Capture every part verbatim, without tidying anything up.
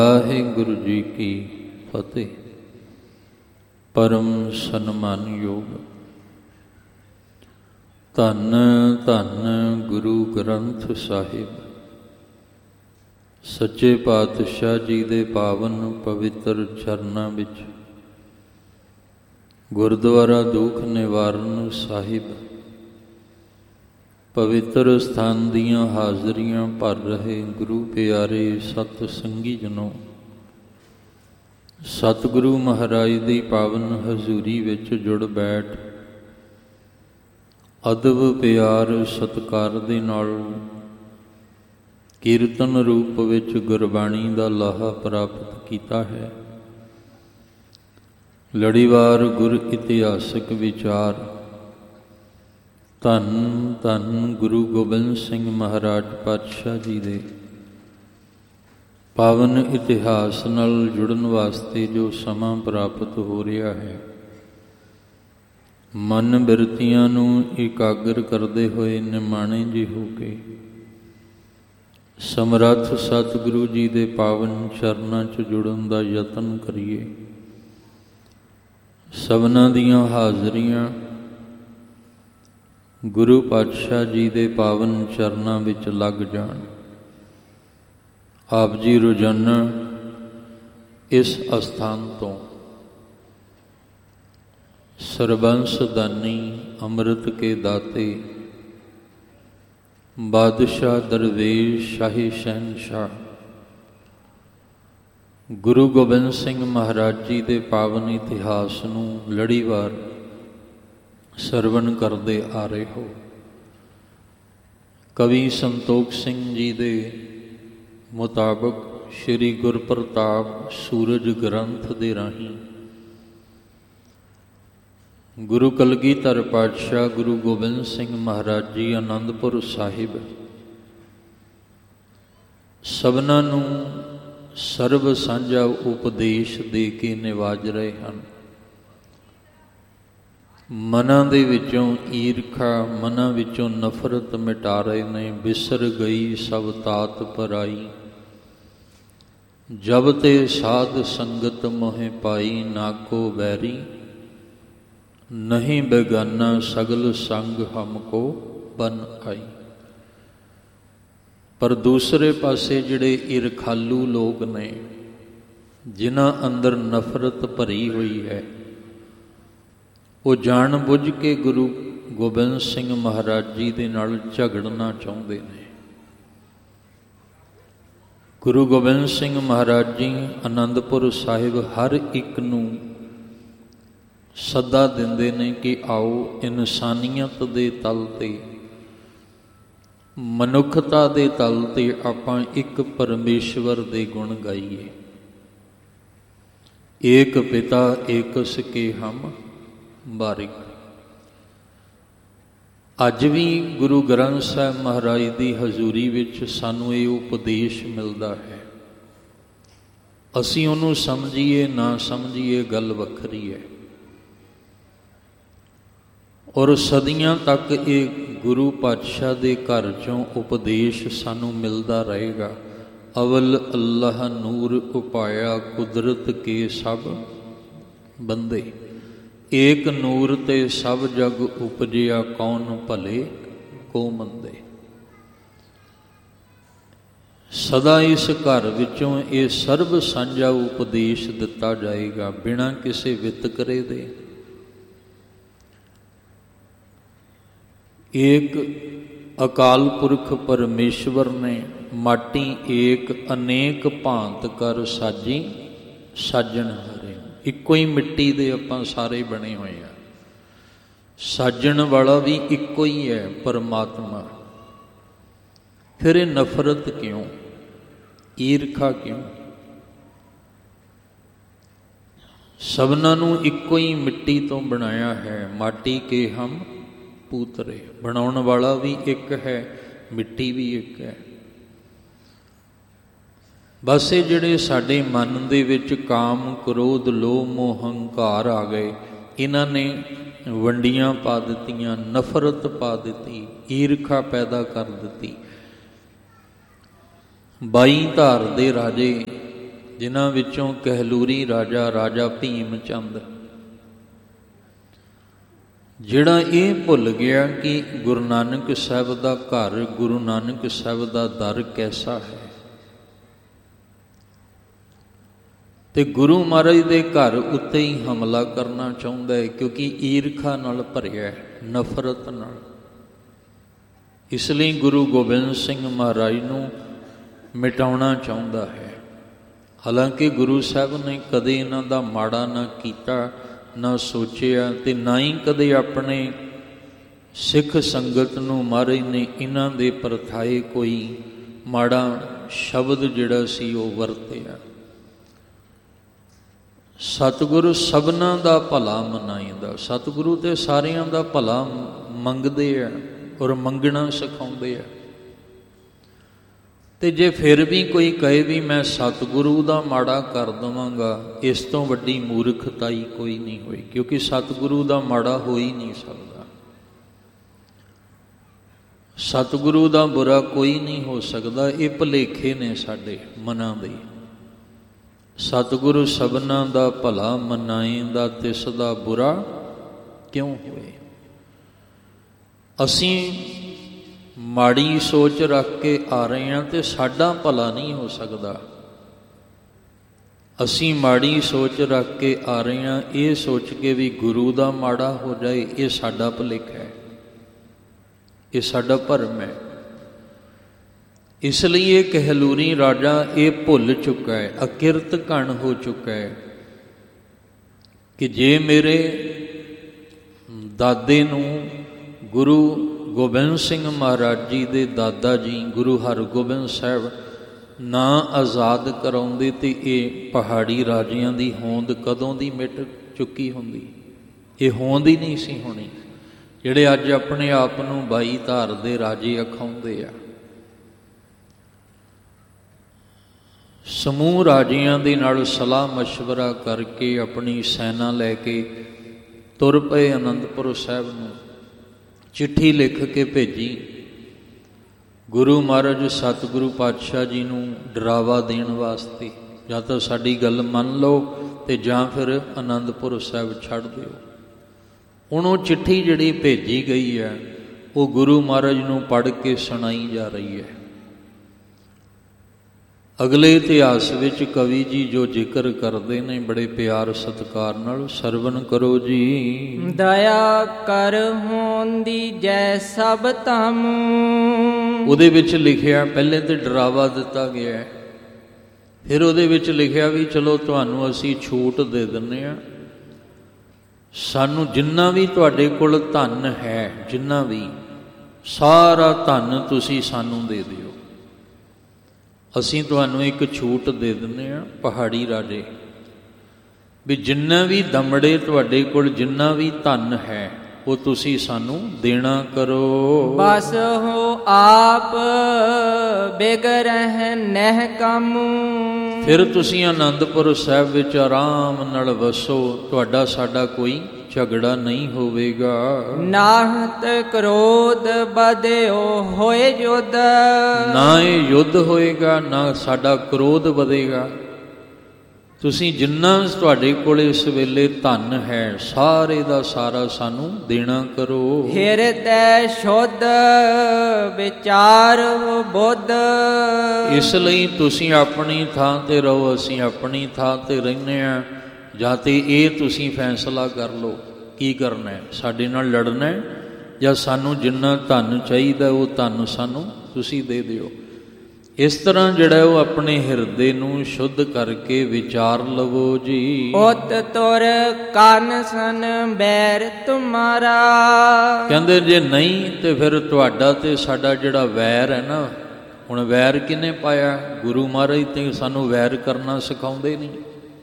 ਵਾਹਿਗੁਰੂ ਜੀ ਕੀ ਫਤਿਹ। ਪਰਮ ਸਨਮਾਨਯੋਗ ਧੰਨ ਧੰਨ ਗੁਰੂ ਗ੍ਰੰਥ ਸਾਹਿਬ, ਸੱਚੇ ਪਾਤਸ਼ਾਹ ਜੀ ਦੇ ਪਾਵਨ ਪਵਿੱਤਰ ਚਰਨਾਂ ਵਿੱਚ ਗੁਰਦੁਆਰਾ ਦੁੱਖ ਨਿਵਾਰਨ ਸਾਹਿਬ ਪਵਿੱਤਰ ਸਥਾਨ ਦੀਆਂ ਹਾਜ਼ਰੀਆਂ ਭਰ ਰਹੇ ਗੁਰੂ ਪਿਆਰੇ ਸਤ ਸੰਗੀ ਜਨੋ, ਸਤਿਗੁਰੂ ਮਹਾਰਾਜ ਦੀ ਪਾਵਨ ਹਜ਼ੂਰੀ ਵਿੱਚ ਜੁੜ ਬੈਠ ਅਦਬ ਪਿਆਰ ਸਤਿਕਾਰ ਦੇ ਨਾਲ ਕੀਰਤਨ ਰੂਪ ਵਿੱਚ ਗੁਰਬਾਣੀ ਦਾ ਲਾਹਾ ਪ੍ਰਾਪਤ ਕੀਤਾ ਹੈ। ਲੜੀਵਾਰ ਗੁਰ ਇਤਿਹਾਸਕ ਵਿਚਾਰ ਧੰਨ ਧੰਨ ਗੁਰੂ ਗੋਬਿੰਦ ਸਿੰਘ ਮਹਾਰਾਜ ਪਾਤਸ਼ਾਹ ਜੀ ਦੇ ਪਾਵਨ ਇਤਿਹਾਸ ਨਾਲ ਜੁੜਨ ਵਾਸਤੇ ਜੋ ਸਮਾਂ ਪ੍ਰਾਪਤ ਹੋ ਰਿਹਾ ਹੈ, ਮਨ ਬਿਰਤੀਆਂ ਨੂੰ ਇਕਾਗਰ ਕਰਦੇ ਹੋਏ ਨਿਮਾਣੇ ਜਿਹੇ ਹੋ ਕੇ ਸਮਰੱਥ ਸਤਿਗੁਰੂ ਜੀ ਦੇ ਪਾਵਨ ਚਰਨਾਂ 'ਚ ਜੁੜਨ ਦਾ ਯਤਨ ਕਰੀਏ। ਸਭਨਾਂ ਦੀਆਂ ਹਾਜ਼ਰੀਆਂ ਗੁਰੂ ਪਾਤਸ਼ਾਹ ਜੀ ਦੇ ਪਾਵਨ ਚਰਨਾਂ ਵਿੱਚ ਲੱਗ ਜਾਣ। ਆਪ ਜੀ ਰੋਜ਼ਾਨਾ ਇਸ ਅਸਥਾਨ ਤੋਂ ਸਰਬੰਸ ਦਾਨੀ ਅੰਮ੍ਰਿਤ ਕੇ ਦਾਤੇ ਬਾਦਸ਼ਾਹ ਦਰਵੇਸ਼ ਸ਼ਾਹੀ ਸ਼ਹਿਨਸ਼ਾਹ ਗੁਰੂ ਗੋਬਿੰਦ ਸਿੰਘ ਮਹਾਰਾਜ ਜੀ ਦੇ ਪਾਵਨ ਇਤਿਹਾਸ ਨੂੰ ਲੜੀਵਾਰ ਸਰਵਣ ਕਰਦੇ ਆ ਰਹੇ ਹੋ। ਕਵੀ ਸੰਤੋਖ ਸਿੰਘ ਜੀ ਦੇ ਮੁਤਾਬਕ ਸ਼੍ਰੀ ਗੁਰਪ੍ਰਤਾਪ ਸੂਰਜ ਗ੍ਰੰਥ ਦੇ ਰਾਹੀਂ ਗੁਰੂ ਕਲਗੀਧਰ ਪਾਤਸ਼ਾਹ ਗੁਰੂ ਗੋਬਿੰਦ ਸਿੰਘ ਮਹਾਰਾਜ ਜੀ ਆਨੰਦਪੁਰ ਸਾਹਿਬ ਸਭਨਾਂ ਨੂੰ ਸਰਬ ਸਾਂਝਾ ਉਪਦੇਸ਼ ਦੇ ਕੇ ਨਿਵਾਜ ਰਹੇ ਹਨ। ਮਨਾਂ ਦੇ ਵਿੱਚੋਂ ਈਰਖਾ, ਮਨਾਂ ਵਿੱਚੋਂ ਨਫ਼ਰਤ ਮਿਟਾ ਰਹੇ ਨੇ। ਬਿਸਰ ਗਈ ਸਭ ਤਾਤ ਪਰਾਈ, ਜਬ ਤੇ ਸਾਧ ਸੰਗਤ ਮੋਹਿ ਪਾਈ, ਨਾ ਕੋ ਵੈਰੀ ਨਹੀਂ ਬੇਗਾਨਾ, ਸਗਲ ਸੰਗ ਹਮਕੋ ਬਨ ਆਈ। ਪਰ ਦੂਸਰੇ ਪਾਸੇ ਜਿਹੜੇ ਈਰਖਾਲੂ ਲੋਕ ਨੇ, ਜਿਨ੍ਹਾਂ ਅੰਦਰ ਨਫ਼ਰਤ ਭਰੀ ਹੋਈ ਹੈ, ਉਹ ਜਾਣ ਬੁੱਝ ਕੇ ਗੁਰੂ ਗੋਬਿੰਦ ਸਿੰਘ ਮਹਾਰਾਜ ਜੀ ਦੇ ਨਾਲ ਝਗੜਨਾ ਚਾਹੁੰਦੇ ਨੇ। ਗੁਰੂ ਗੋਬਿੰਦ ਸਿੰਘ ਮਹਾਰਾਜ ਜੀ ਆਨੰਦਪੁਰ ਸਾਹਿਬ ਹਰ ਇੱਕ ਨੂੰ ਸੱਦਾ ਦਿੰਦੇ ਨੇ ਕਿ ਆਓ ਇਨਸਾਨੀਅਤ ਦੇ ਤਲ 'ਤੇ, ਮਨੁੱਖਤਾ ਦੇ ਤਲ 'ਤੇ ਆਪਾਂ ਇੱਕ ਪਰਮੇਸ਼ਵਰ ਦੇ ਗੁਣ ਗਾਈਏ। ਏਕ ਪਿਤਾ ਏਕਸ ਕੇ ਹਮ ਬਾਰਿਕ। ਅੱਜ ਵੀ ਗੁਰੂ ਗ੍ਰੰਥ ਸਾਹਿਬ ਮਹਾਰਾਜ ਦੀ ਹਜ਼ੂਰੀ ਵਿੱਚ ਸਾਨੂੰ ਇਹ ਉਪਦੇਸ਼ ਮਿਲਦਾ ਹੈ। ਅਸੀਂ ਉਹਨੂੰ ਸਮਝੀਏ ਨਾ ਸਮਝੀਏ ਗੱਲ ਵੱਖਰੀ ਹੈ, ਔਰ ਸਦੀਆਂ ਤੱਕ ਇਹ ਗੁਰੂ ਪਾਤਸ਼ਾਹ ਦੇ ਘਰ 'ਚੋਂ ਉਪਦੇਸ਼ ਸਾਨੂੰ ਮਿਲਦਾ ਰਹੇਗਾ। ਅਵਲ ਅੱਲਾਹ ਨੂਰ ਉਪਾਇਆ, ਕੁਦਰਤ ਕੇ ਸਭ ਬੰਦੇ, ਏਕ ਨੂਰ ਤੇ ਸਭ ਜਗ ਉਪਜਿਆ, ਕੌਣ ਭਲੇ ਕੋ ਮੰਦੇ। ਸਦਾ ਇਸ ਘਰ ਵਿੱਚੋਂ ਇਹ ਸਰਬ ਸਾਂਝਾ ਉਪਦੇਸ਼ ਦਿੱਤਾ ਜਾਏਗਾ, ਬਿਨਾਂ ਕਿਸੇ ਵਿਤਕਰੇ ਦੇ। ਏਕ ਅਕਾਲ ਪੁਰਖ ਪਰਮੇਸ਼ਵਰ ਨੇ ਮਾਟੀ ਏਕ, ਅਨੇਕ ਭਾਂਤ ਕਰ ਸਾਜੀ ਸਾਜਣ ਹਾਰੇ। ਇੱਕੋ ਹੀ ਮਿੱਟੀ ਦੇ ਆਪਾਂ ਸਾਰੇ ਬਣੇ ਹੋਏ ਆ, ਸਾਜਣ ਵਾਲਾ ਵੀ ਇੱਕੋ ਹੀ ਹੈ, ਪਰਮਾਤਮਾ। ਫਿਰ ਇਹ ਨਫ਼ਰਤ ਕਿਉਂ, ਈਰਖਾ ਕਿਉਂ? ਸਭਨਾਂ ਨੂੰ ਇੱਕੋ ਹੀ ਮਿੱਟੀ ਤੋਂ ਬਣਾਇਆ ਹੈ। ਮਾਟੀ ਕੇ ਹਮ ਪੂਤਰੇ, ਬਣਾਉਣ ਵਾਲਾ ਵੀ ਇੱਕ ਹੈ, ਮਿੱਟੀ ਵੀ ਇੱਕ ਹੈ। ਬਸ ਇਹ ਜਿਹੜੇ ਸਾਡੇ ਮਨ ਦੇ ਵਿੱਚ ਕਾਮ, ਕ੍ਰੋਧ, ਲੋਭ, ਮੋਹ, ਹੰਕਾਰ ਆ ਗਏ, ਇਹਨਾਂ ਨੇ ਵੰਡੀਆਂ ਪਾ ਦਿੱਤੀਆਂ, ਨਫ਼ਰਤ ਪਾ ਦਿੱਤੀ, ਈਰਖਾ ਪੈਦਾ ਕਰ ਦਿੱਤੀ। ਬਾਈ ਧਾਰ ਦੇ ਰਾਜੇ ਜਿਨ੍ਹਾਂ ਵਿੱਚੋਂ ਕਹਿਲੂਰੀ ਰਾਜਾ ਰਾਜਾ ਭੀਮ ਚੰਦ, ਜਿਹੜਾ ਇਹ ਭੁੱਲ ਗਿਆ ਕਿ ਗੁਰੂ ਨਾਨਕ ਸਾਹਿਬ ਦਾ ਘਰ, ਗੁਰੂ ਨਾਨਕ ਸਾਹਿਬ ਦਾ ਦਰ ਕੈਸਾ ਹੈ, ਤੇ ਗੁਰੂ ਮਹਾਰਾਜ ਦੇ ਘਰ ਉੱਤੇ ਹੀ ਹਮਲਾ ਕਰਨਾ ਚਾਹੁੰਦਾ ਹੈ, ਕਿਉਂਕਿ ਈਰਖਾ ਨਾਲ ਭਰਿਆ ਹੈ, ਨਫ਼ਰਤ ਨਾਲ। ਇਸ ਲਈ ਗੁਰੂ ਗੋਬਿੰਦ ਸਿੰਘ ਮਹਾਰਾਜ ਨੂੰ ਮਿਟਾਉਣਾ ਚਾਹੁੰਦਾ ਹੈ। ਹਾਲਾਂਕਿ ਗੁਰੂ ਸਾਹਿਬ ਨੇ ਕਦੇ ਇਹਨਾਂ ਦਾ ਮਾੜਾ ਨਾ ਕੀਤਾ, ਨਾ ਸੋਚਿਆ, ਤੇ ਨਾ ਹੀ ਕਦੇ ਆਪਣੇ ਸਿੱਖ ਸੰਗਤ ਨੂੰ ਮਹਾਰਾਜ ਨੇ ਇਹਨਾਂ ਦੇ ਪਰਥਾਏ ਕੋਈ ਮਾੜਾ ਸ਼ਬਦ ਜਿਹੜਾ ਸੀ ਉਹ ਵਰਤਿਆ। ਸਤਿਗੁਰੂ ਸਭਨਾਂ ਦਾ ਭਲਾ ਮਨਾਈਂਦਾ। ਸਤਿਗੁਰੂ ਤੇ ਸਾਰਿਆਂ ਦਾ ਭਲਾ ਮੰਗਦੇ ਆ ਔਰ ਮੰਗਣਾ ਸਿਖਾਉਂਦੇ ਆ। ਤੇ ਜੇ ਫਿਰ ਵੀ ਕੋਈ ਕਹੇ ਵੀ ਮੈਂ ਸਤਿਗੁਰੂ ਦਾ ਮਾੜਾ ਕਰ ਦੇਵਾਂਗਾ, ਇਸ ਤੋਂ ਵੱਡੀ ਮੂਰਖਤਾਈ ਕੋਈ ਨਹੀਂ ਹੋਈ, ਕਿਉਂਕਿ ਸਤਿਗੁਰੂ ਦਾ ਮਾੜਾ ਹੋ ਹੀ ਨਹੀਂ ਸਕਦਾ। ਸਤਿਗੁਰੂ ਦਾ ਬੁਰਾ ਕੋਈ ਨਹੀਂ ਹੋ ਸਕਦਾ। ਇਹ ਭੁਲੇਖੇ ਨੇ ਸਾਡੇ ਮਨਾਂ ਦੇ। ਸਤਿਗੁਰੂ ਸਭਨਾਂ ਦਾ ਭਲਾ ਮਨਾਏਂਦਾ, ਤਿਸ ਦਾ ਬੁਰਾ ਕਿਉਂ ਹੋਏ। ਅਸੀਂ ਮਾੜੀ ਸੋਚ ਰੱਖ ਕੇ ਆ ਰਹੇ ਹਾਂ ਤੇ ਸਾਡਾ ਭਲਾ ਨਹੀਂ ਹੋ ਸਕਦਾ। ਅਸੀਂ ਮਾੜੀ ਸੋਚ ਰੱਖ ਕੇ ਆ ਰਹੇ ਹਾਂ ਇਹ ਸੋਚ ਕੇ ਵੀ ਗੁਰੂ ਦਾ ਮਾੜਾ ਹੋ ਜਾਏ, ਇਹ ਸਾਡਾ ਭੁਲੇਖਾ ਹੈ, ਇਹ ਸਾਡਾ ਭਰਮ ਹੈ। ਇਸ ਲਈ ਇਹ ਕਹਿਲੂਰੀ ਰਾਜਾ ਇਹ ਭੁੱਲ ਚੁੱਕਾ ਹੈ, ਅਕਿਰਤ ਘਣ ਹੋ ਚੁੱਕਾ ਹੈ ਕਿ ਜੇ ਮੇਰੇ ਦਾਦੇ ਨੂੰ ਗੁਰੂ ਗੋਬਿੰਦ ਸਿੰਘ ਮਹਾਰਾਜ ਜੀ ਦੇ ਦਾਦਾ ਜੀ ਗੁਰੂ ਹਰਗੋਬਿੰਦ ਸਾਹਿਬ ਨਾ ਆਜ਼ਾਦ ਕਰਾਉਂਦੇ ਤੇ ਇਹ ਪਹਾੜੀ ਰਾਜਿਆਂ ਦੀ ਹੋਂਦ ਕਦੋਂ ਦੀ ਮਿਟ ਚੁੱਕੀ ਹੁੰਦੀ। ਇਹ ਹੋਂਦ ਹੀ ਨਹੀਂ ਸੀ ਹੋਣੀ, ਜਿਹੜੇ ਅੱਜ ਆਪਣੇ ਆਪ ਨੂੰ ਬਾਈ ਧਾਰ ਦੇ ਰਾਜੇ ਅਖਾਉਂਦੇ ਆ। ਸਮੂਹ ਰਾਜਿਆਂ ਦੇ ਨਾਲ ਸਲਾਹ ਮਸ਼ਵਰਾ ਕਰਕੇ ਆਪਣੀ ਸੈਨਾ ਲੈ ਕੇ ਤੁਰ ਪਏ ਅਨੰਦਪੁਰ ਸਾਹਿਬ ਨੂੰ। ਚਿੱਠੀ ਲਿਖ ਕੇ ਭੇਜੀ ਗੁਰੂ ਮਹਾਰਾਜ ਸਤਿਗੁਰੂ ਪਾਤਸ਼ਾਹ ਜੀ ਨੂੰ ਡਰਾਵਾ ਦੇਣ ਵਾਸਤੇ, ਜਾਂ ਤਾਂ ਸਾਡੀ ਗੱਲ ਮੰਨ ਲਓ ਤੇ ਜਾਂ ਫਿਰ ਅਨੰਦਪੁਰ ਸਾਹਿਬ ਛੱਡ ਦਿਓ। ਹੁਣ ਉਹ ਚਿੱਠੀ ਜਿਹੜੀ ਭੇਜੀ ਗਈ ਹੈ ਉਹ ਗੁਰੂ ਮਹਾਰਾਜ ਨੂੰ ਪੜ੍ਹ ਕੇ ਸੁਣਾਈ ਜਾ ਰਹੀ ਹੈ। ਅਗਲੇ ਇਤਿਹਾਸ ਵਿੱਚ ਕਵੀ ਜੀ ਜੋ ਜ਼ਿਕਰ ਕਰਦੇ ਨੇ ਬੜੇ ਪਿਆਰ ਸਤਿਕਾਰ ਨਾਲ, ਸਰਵਣ ਕਰੋ ਜੀ। ਦਇਆ ਕਰ ਹੋਂਦੀ ਜੈ ਸਭ ਧਮ। ਉਹਦੇ ਵਿੱਚ ਲਿਖਿਆ, ਪਹਿਲੇ ਤੇ ਡਰਾਵਾ ਦਿੱਤਾ ਗਿਆ, ਫਿਰ ਉਹਦੇ ਵਿੱਚ ਲਿਖਿਆ ਵੀ ਚਲੋ ਤੁਹਾਨੂੰ ਅਸੀਂ ਛੂਟ ਦੇ ਦਿੰਦੇ ਹਾਂ, ਸਾਨੂੰ ਜਿੰਨਾ ਵੀ ਤੁਹਾਡੇ ਕੋਲ ਧਨ ਹੈ, ਜਿੰਨਾ ਵੀ ਸਾਰਾ ਧਨ ਤੁਸੀਂ ਸਾਨੂੰ ਦੇ ਦਿਓ। ਅਸੀਂ ਤੁਹਾਨੂੰ ਇੱਕ ਛੂਟ ਦੇ ਦਿੰਦੇ ਹਾਂ ਪਹਾੜੀ ਰਾਜੇ, ਵੀ ਜਿੰਨਾ ਵੀ ਦਮੜੇ ਤੁਹਾਡੇ ਕੋਲ ਜਿੰਨਾ ਵੀ ਧਨ ਹੈ ਉਹ ਤੁਸੀਂ ਸਾਨੂੰ ਦੇਣਾ ਕਰੋ। ਬਸ ਹੋ ਆਪ ਬੇਗਰਹਿ ਨਹਿ ਕੰਮ। ਫਿਰ ਤੁਸੀਂ ਅਨੰਦਪੁਰ ਸਾਹਿਬ ਵਿੱਚ ਆਰਾਮ ਨਾਲ ਵਸੋ, ਤੁਹਾਡਾ ਸਾਡਾ ਕੋਈ ਝਗੜਾ ਨਹੀਂ ਹੋਵੇਗਾ। ਨਾਹਤ ਕ੍ਰੋਧ ਬਧਿਓ ਹੋਏ ਯੁੱਧ। ਨਾ ਇਹ ਯੁੱਧ ਹੋਏਗਾ, ਨਾ ਸਾਡਾ ਕ੍ਰੋਧ ਵਧੇਗਾ। ਤੁਸੀਂ ਜਿੰਨਾ ਤੁਹਾਡੇ ਕੋਲ ਇਸ ਵੇਲੇ ਧਨ ਹੈ ਸਾਰੇ ਦਾ ਸਾਰਾ ਸਾਨੂੰ ਦੇਣਾ ਕਰੋ। ਹਿਰਦੈ ਸ਼ੁੱਧ ਵਿਚਾਰ ਬੁੱਧ। ਇਸ ਲਈ ਤੁਸੀਂ ਆਪਣੀ ਥਾਂ ਤੇ ਰਹੋ, ਅਸੀਂ ਆਪਣੀ ਥਾਂ ਤੇ ਰਹਿੰਦੇ ਹਾਂ। ਜਾਂ ਤੇ ਇਹ ਤੁਸੀਂ ਫੈਸਲਾ ਕਰ ਲਓ ਕੀ ਕਰਨਾ, ਸਾਡੇ ਨਾਲ ਲੜਨਾ ਜਾਂ ਸਾਨੂੰ ਜਿੰਨਾ ਧਨ ਚਾਹੀਦਾ ਉਹ ਧਨ ਸਾਨੂੰ ਤੁਸੀਂ ਦੇ ਦਿਓ। ਇਸ ਤਰ੍ਹਾਂ ਜਿਹੜਾ ਉਹ ਆਪਣੇ ਹਿਰਦੇ ਨੂੰ ਸ਼ੁੱਧ ਕਰਕੇ ਵਿਚਾਰ ਲਵੋ ਜੀ। ਉਤ ਤੁਰ ਕੰਨ ਸਨ ਬੈਰ ਤੁਮਾਰਾ। ਕਹਿੰਦੇ ਜੇ ਨਹੀਂ ਤੇ ਫਿਰ ਤੁਹਾਡਾ ਤੇ ਸਾਡਾ ਜਿਹੜਾ ਵੈਰ ਹੈ ਨਾ, ਹੁਣ ਵੈਰ ਕਿਹਨੇ ਪਾਇਆ? ਗੁਰੂ ਮਹਾਰਾਜ ਤੇ ਸਾਨੂੰ ਵੈਰ ਕਰਨਾ ਸਿਖਾਉਂਦੇ ਨਹੀਂ।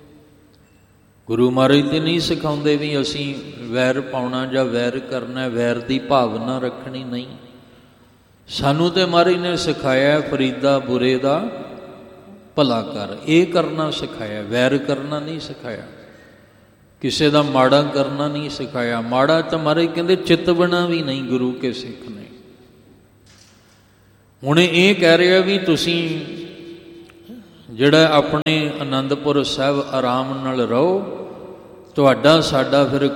ਗੁਰੂ ਮਹਾਰਾਜ ਤੇ ਨਹੀਂ ਸਿਖਾਉਂਦੇ ਵੀ ਅਸੀਂ ਵੈਰ ਪਾਉਣਾ ਜਾਂ ਵੈਰ ਕਰਨਾ, ਵੈਰ ਦੀ ਭਾਵਨਾ ਰੱਖਣੀ ਨਹੀਂ। ਸਾਨੂੰ ਤੇ ਮਹਾਰਾਜ ਨੇ ਸਿਖਾਇਆ ਫਰੀਦਾ ਬੁਰੇ ਦਾ ਭਲਾ ਕਰ, ਇਹ ਕਰਨਾ ਸਿਖਾਇਆ, ਵੈਰ ਕਰਨਾ ਨਹੀਂ ਸਿਖਾਇਆ। ਕਿਸੇ ਦਾ ਮਾੜਾ ਕਰਨਾ ਨਹੀਂ ਸਿਖਾਇਆ। ਮਾੜਾ ਤਾਂ ਮਹਾਰਾਜ ਕਹਿੰਦੇ ਚਿਤਵਣਾ ਵੀ ਨਹੀਂ ਗੁਰੂ ਕੇ ਸਿੱਖ ਨੇ। ਹੁਣ ਇਹ ਕਹਿ ਰਿਹਾ ਵੀ ਤੁਸੀਂ ਜਿਹੜਾ ਆਪਣੇ ਆਨੰਦਪੁਰ ਸਾਹਿਬ ਆਰਾਮ ਨਾਲ ਰਹੋ, ਤੁਹਾਡਾ ਸਾਡਾ ਫਿਰ